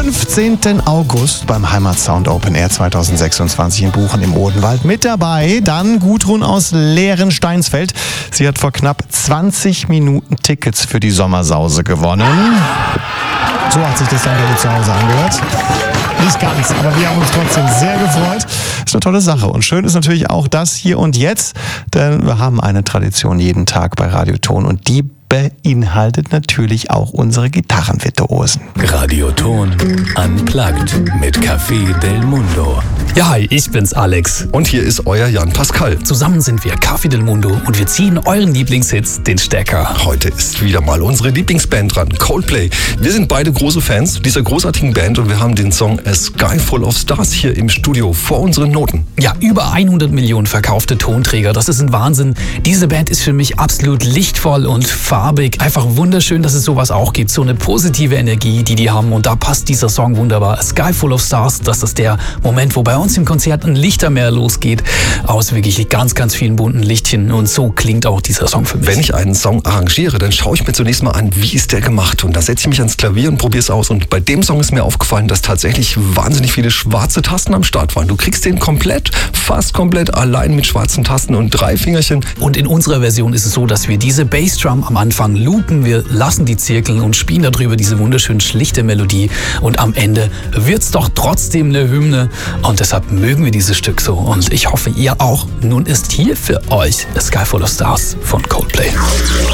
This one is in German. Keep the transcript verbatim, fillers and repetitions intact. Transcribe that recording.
fünfzehnten August beim Heimatsound Open Air zweitausendsechsundzwanzig in Buchen im Odenwald. Mit dabei dann Gudrun aus Lehren-Steinsfeld. Sie hat vor knapp zwanzig Minuten Tickets für die Sommersause gewonnen. So hat sich das dann bei dir zu Hause angehört. Nicht ganz, aber wir haben uns trotzdem sehr gefreut. Ist eine tolle Sache. Und schön ist natürlich auch das hier und jetzt, denn wir haben eine Tradition jeden Tag bei Radioton und die beinhaltet natürlich auch unsere Gitarrenvirtuosen. Radioton Unplugged mit Café del Mundo. Ja, hi, ich bin's, Alex. Und hier ist euer Jan Pascal. Zusammen sind wir Café del Mundo und wir ziehen euren Lieblingshits den Stecker. Heute ist wieder mal unsere Lieblingsband dran, Coldplay. Wir sind beide große Fans dieser großartigen Band und wir haben den Song A Sky Full of Stars hier im Studio vor unseren Noten. Ja, über hundert Millionen verkaufte Tonträger, das ist ein Wahnsinn. Diese Band ist für mich absolut lichtvoll und farbig. Einfach wunderschön, dass es sowas auch gibt. So eine positive Energie, die die haben. Und da passt dieser Song wunderbar. A Sky Full of Stars, das ist der Moment, wo bei uns im Konzert ein Lichtermeer losgeht. Aus wirklich ganz, ganz vielen bunten Lichtchen. Und so klingt auch dieser Song für mich. Wenn ich einen Song arrangiere, dann schaue ich mir zunächst mal an, wie ist der gemacht. Und da setze ich mich ans Klavier und probiere es aus. Und bei dem Song ist mir aufgefallen, dass tatsächlich wahnsinnig viele schwarze Tasten am Start waren. Du kriegst den komplett, fast komplett allein mit schwarzen Tasten und drei Fingerchen. Und in unserer Version ist es so, dass wir diese Bassdrum am Anfang loopen, wir lassen die zirkeln und spielen darüber diese wunderschön schlichte Melodie. Und am Ende wird's doch trotzdem eine Hymne. Und deshalb mögen wir dieses Stück so. Und ich hoffe, ihr auch. Nun ist hier für euch A Sky Full of Stars von Coldplay.